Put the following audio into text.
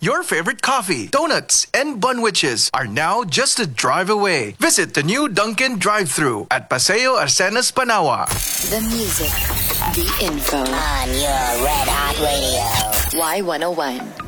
Your favorite coffee, donuts, and bunwiches are now just a drive away. Visit the new Dunkin' drive-thru at Paseo Arsenas, Panawa. The music, the info. On your Red Hot Radio. Y101.